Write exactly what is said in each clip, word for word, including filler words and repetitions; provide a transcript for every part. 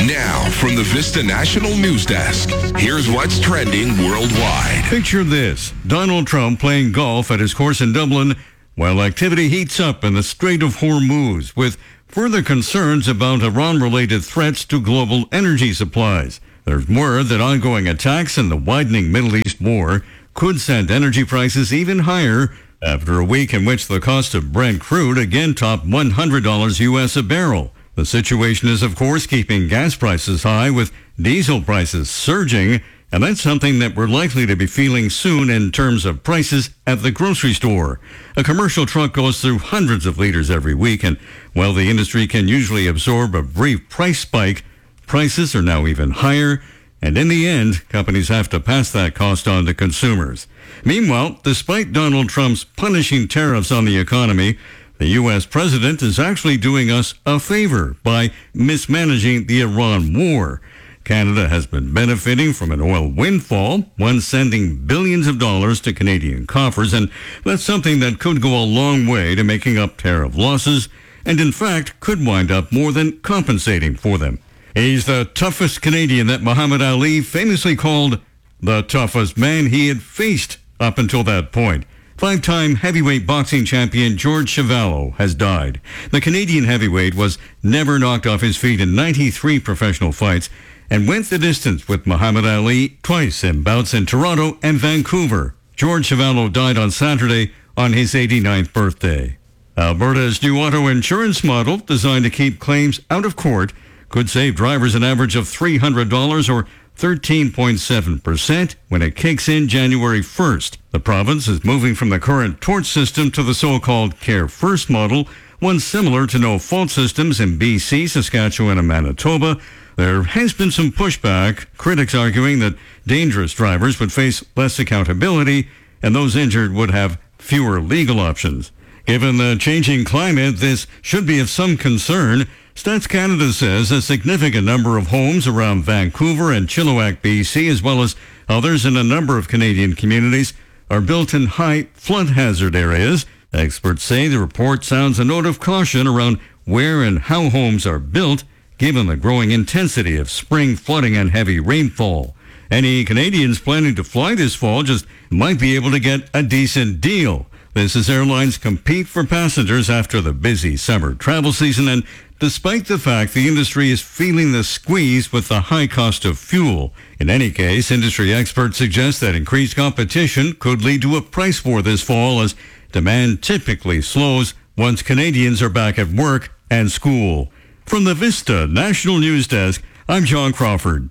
Now, from the Vista National News Desk, here's what's trending worldwide. Picture this: Donald Trump playing golf at his course in Dublin while activity heats up in the Strait of Hormuz, with further concerns about Iran-related threats to global energy supplies. There's word that ongoing attacks and the widening Middle East war could send energy prices even higher after a week in which the cost of Brent crude again topped one hundred dollars U S a barrel. The situation is, of course, keeping gas prices high, with diesel prices surging, and that's something that we're likely to be feeling soon in terms of prices at the grocery store. A commercial truck goes through hundreds of liters every week, and while the industry can usually absorb a brief price spike, prices are now even higher, and in the end, companies have to pass that cost on to consumers. Meanwhile, despite Donald Trump's punishing tariffs on the economy, the U S president is actually doing us a favor by mismanaging the Iran war. Canada has been benefiting from an oil windfall, one sending billions of dollars to Canadian coffers, and that's something that could go a long way to making up tariff losses, and in fact could wind up more than compensating for them. He's the toughest Canadian that Muhammad Ali famously called the toughest man he had faced up until that point. Five-time heavyweight boxing champion George Chuvalo has died. The Canadian heavyweight was never knocked off his feet in ninety-three professional fights and went the distance with Muhammad Ali twice in bouts in Toronto and Vancouver. George Chuvalo died on Saturday on his eighty-ninth birthday. Alberta's new auto insurance model, designed to keep claims out of court, could save drivers an average of three hundred dollars or thirteen point seven percent when it kicks in January first. The province is moving from the current tort system to the so-called Care First model, one similar to no-fault systems in B C, Saskatchewan, and Manitoba. There has been some pushback, critics arguing that dangerous drivers would face less accountability and those injured would have fewer legal options. Given the changing climate, this should be of some concern. Stats Canada says a significant number of homes around Vancouver and Chilliwack, B C, as well as others in a number of Canadian communities, are built in high flood hazard areas. Experts say the report sounds a note of caution around where and how homes are built, given the growing intensity of spring flooding and heavy rainfall. Any Canadians planning to fly this fall just might be able to get a decent deal. This as airlines compete for passengers after the busy summer travel season, and despite the fact the industry is feeling the squeeze with the high cost of fuel. In any case, industry experts suggest that increased competition could lead to a price war this fall, as demand typically slows once Canadians are back at work and school. From the Vista National News Desk, I'm John Crawford.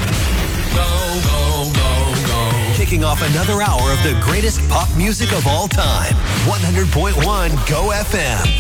Kicking off another hour of the greatest pop music of all time. one hundred point one Go F M.